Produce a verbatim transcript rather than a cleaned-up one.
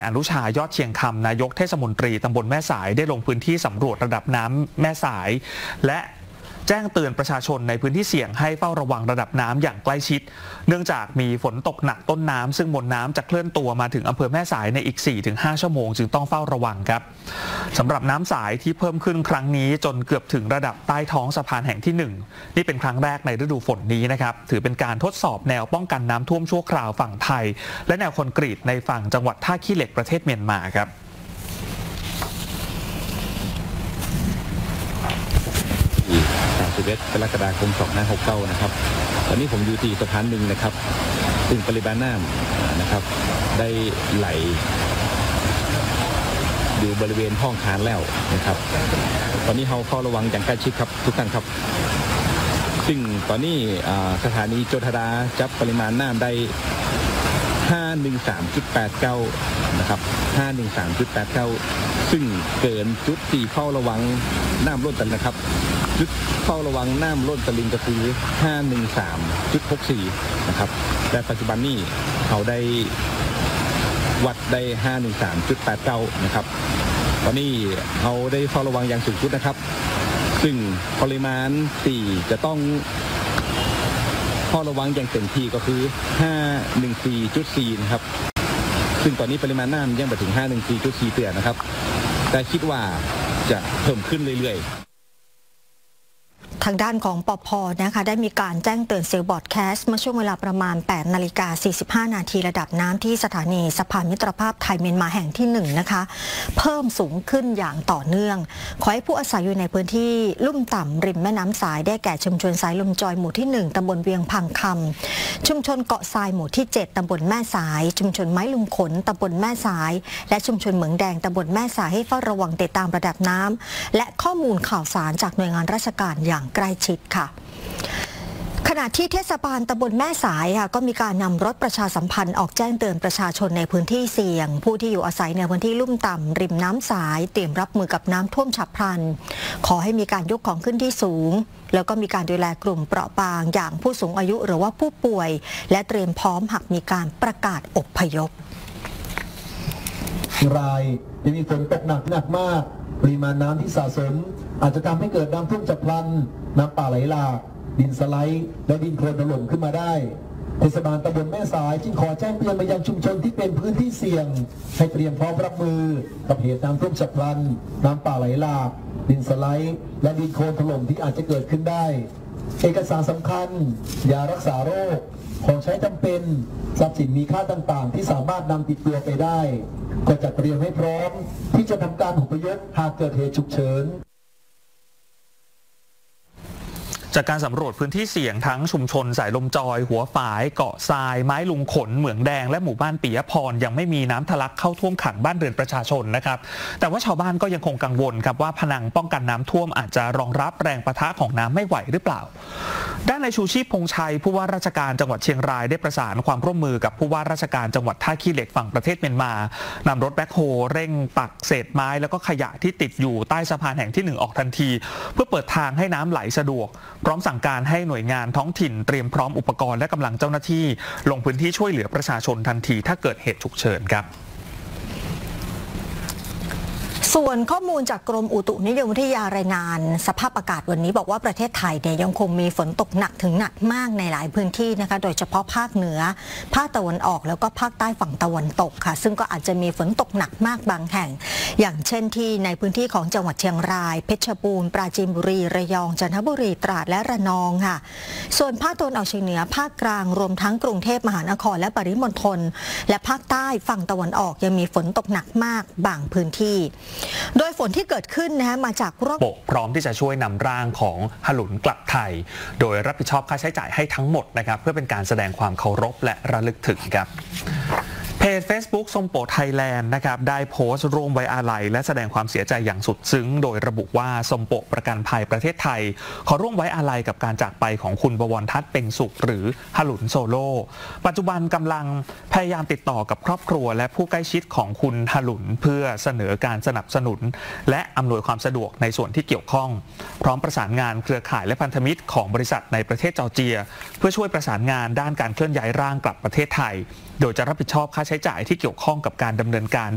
อนุชายอดเชียงคำนายกเทศมนตรีตำบลแม่สายได้ลงพื้นที่สำรวจระดับน้ำแม่สายและแจ้งเตือนประชาชนในพื้นที่เสี่ยงให้เฝ้าระวังระดับน้ำอย่างใกล้ชิดเนื่องจากมีฝนตกหนักต้นน้ำซึ่งมวลน้ำจะเคลื่อนตัวมาถึงอำเภอแม่สายในอีก สี่ถึงห้า ชั่วโมงจึงต้องเฝ้าระวังครับสำหรับน้ำสายที่เพิ่มขึ้นครั้งนี้จนเกือบถึงระดับใต้ท้องสะพานแห่งที่หนึ่งนี่เป็นครั้งแรกในฤดูฝนนี้นะครับถือเป็นการทดสอบแนวป้องกันน้ำท่วมชั่วคราวฝั่งไทยและแนวคอนกรีตในฝั่งจังหวัดท่าขี้เหล็กประเทศเมียนมาครับสิบเอ็ดกรกฎาคมสองพันห้าร้อยหกสิบเก้านะครับตอนนี้ผมอยู่ที่สะพานหนึ่งนะครับซึ่งปริมาณน้ำนะครับได้ไหลอยู่บริเวณห้องคานแล้วนะครับตอนนี้เราเฝ้าระวังอย่างใกล้ชิดครับทุกท่านครับซึ่งตอนนี้สถานีโจทดาจับปริมาณน้ำได้ห้าร้อยสิบสามจุดแปดเก้านะครับห้าร้อยสิบสามจุดแปดเก้าซึ่งเกินจุดที่เฝ้าระวังน้ำล้นตลิ่งนะครับจุดเฝ้าระวังน้ำล้นตลิ่งก็คือห้าร้อยสิบสามจุดหกสี่นะครับแต่ปัจจุบันนี้เขาได้วัดได้ห้าร้อยสิบสามจุดแปดเก้านะครับตอนนี้เขาได้เฝ้าระวังอย่างสูงสุดนะครับซึ่งปริมาณที่จะต้องเฝ้าระวังอย่างเต็มที่ก็คือห้าร้อยสิบสี่จุดสี่นะครับซึ่งตอนนี้ปริมาณน้ำยังไปถึงห้าร้อยสิบสี่จุดสี่เตือนนะครับแต่คิดว่าจะเพิ่มขึ้นเรื่อยๆทางด้านของปภ.นะคะได้มีการแจ้งเตือนเซลล์บอร์ดแคสต์เมื่อช่วงเวลาประมาณ แปดนาฬิกาสี่สิบห้า นาทีระดับน้ำที่สถานีสะพานมิตรภาพไทยเมียนมาแห่งที่หนึ่งนะคะเพิ่มสูงขึ้นอย่างต่อเนื่องขอให้ผู้อาศัยอยู่ในพื้นที่ลุ่มต่ำริมแม่น้ำสายได้แก่ชุมชนสายลมจอยหมู่ที่หนึ่งตำบลเวียงพังคำชุมชนเกาะทรายหมู่ที่เจ็ดตำบลแม่สายชุมชนไม้ลุงขนตำบลแม่สายและชุมชนเหมืองแดงตำบลแม่สายให้เฝ้าระวังติดตามระดับน้ำและข้อมูลข่าวสารจากหน่วยงานราชการอย่างใกล้ชิดค่ะขณะที่เทศบาลตำบลแม่สายค่ะก็มีการนำรถประชาสัมพันธ์ออกแจ้งเตือนประชาชนในพื้นที่เสี่ยงผู้ที่อยู่อาศัยในพื้นที่ลุ่มต่ำริมน้ำสายเตรียมรับมือกับน้ำท่วมฉับพลันขอให้มีการยกของขึ้นที่สูงแล้วก็มีการดูแลกลุ่มเปราะบางอย่างผู้สูงอายุหรือว่าผู้ป่วยและเตรียมพร้อมหากมีการประกาศอพยพรายจะมีฝนตกหนักหนักมากปริมาณน้ำที่สะสมอาจจะทำให้เกิดน้ำท่วมฉับพลันน้ำป่าไหลหลากดินสไลด์และดินโคลนถล่มขึ้นมาได้เทศบาลตำบลแม่สายจึงขอแจ้งเตือนไปยังชุมชนที่เป็นพื้นที่เสี่ยงให้เตรียมพร้อมรับมือกับเหตุน้ำท่วมฉับพลันน้ำป่าไหลหลากดินสไลด์และดินโคลนถล่มที่อาจจะเกิดขึ้นได้เอกสารสำคัญยารักษาโรคของใช้จำเป็นทรัพย์สินมีค่าต่างๆที่สามารถนำติดตัวไปได้ก็จะเตรียมให้พร้อมที่จะทำการอพยพหากเกิดเหตุฉุกเฉินจากการสำรวจพื้นที่เสี่ยงทั้งชุมชนสายลมจอยหัวฝายเกาะทรายไม้ลุงขนเหมืองแดงและหมู่บ้านปิยพรยังไม่มีน้ำทะลักเข้าท่วมขังบ้านเรือนประชาชนนะครับแต่ว่าชาวบ้านก็ยังคงกังวลครับว่าผนังป้องกันน้ำท่วมอาจจะรองรับแรงปะทะของน้ำไม่ไหวหรือเปล่าด้านนายชูชีพพงษ์ชัยผู้ว่าราชการจังหวัดเชียงรายได้ประสานความร่วมมือกับผู้ว่าราชการจังหวัดท่าขี้เหล็กฝั่งประเทศเมียนมานำรถแบ็คโฮเร่งตักเศษไม้แล้วก็ขยะที่ติดอยู่ใต้สะพานแห่งที่หนึ่งออกทันทีเพื่อเปิดทางให้น้ำไหลสะดวกพร้อมสั่งการให้หน่วยงานท้องถิ่นเตรียมพร้อมอุปกรณ์และกำลังเจ้าหน้าที่ลงพื้นที่ช่วยเหลือประชาชนทันทีถ้าเกิดเหตุฉุกเฉินครับส่วนข้อมูลจากกรมอุตุนิยมวิทยารายงานสภาพอากาศวันนี้บอกว่าประเทศไทยเนี่ยยังคงมีฝนตกหนักถึงหนักมากในหลายพื้นที่นะคะโดยเฉพาะภาคเหนือภาคตะวันออกแล้วก็ภาคใต้ฝั่งตะวันตกค่ะซึ่งก็อาจจะมีฝนตกหนักมากบางแห่งอย่างเช่นที่ในพื้นที่ของจังหวัดเชียงรายเพชรบูรณ์ปราจีนบุรีระยองจันทบุรีตราดและระนองค่ะส่วนภาคตะวันออกเฉียงเหนือภาคกลางรวมทั้งกรุงเทพมหานครและปริมณฑลและภาคใต้ฝั่งตะวันออกยังมีฝนตกหนักมากบางพื้นที่โดยฝนที่เกิดขึ้นนะมาจากโรคพร้อมที่จะช่วยนำร่างของหลุนกลับไทยโดยรับผิดชอบค่าใช้จ่ายให้ทั้งหมดนะครับเพื่อเป็นการแสดงความเคารพและระลึกถึงครับเพจ Facebook ส้มโปไทยแลนด์นะครับได้โพสต์ร่วมไว้อาลัยและแสดงความเสียใจอย่างสุดซึ้งโดยระบุว่าส้มโปประกันภัยประเทศไทยขอร่วมไว้อาลัยกับการจากไปของคุณบวรทัศน์เพ็งสุขหรือหลุนโซโล่ปัจจุบันกำลังพยายามติดต่อกับครอบครัวและผู้ใกล้ชิดของคุณหลุนเพื่อเสนอการสนับสนุนและอำนวยความสะดวกในส่วนที่เกี่ยวข้องพร้อมประสานงานเครือข่ายและพันธมิตรของบริษัทในประเทศจอร์เจียเพื่อช่วยประสานงานด้านการเคลื่อนย้ายร่างกลับประเทศไทยโดยจะรับผิดชอบค่าใช้จ่ายที่เกี่ยวข้องกับการดำเนินการ